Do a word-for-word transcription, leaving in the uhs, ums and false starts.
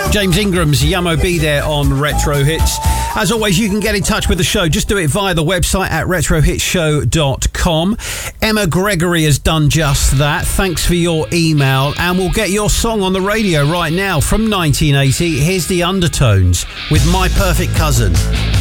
James Ingram's Yummo Be there on Retro Hits. As always, you can get in touch with the show. Just do it via the website at retro hits show dot com. Emma Gregory has done just that. Thanks for your email, and we'll get your song on the radio right now from nineteen eighty. Here's the Undertones with My Perfect Cousin.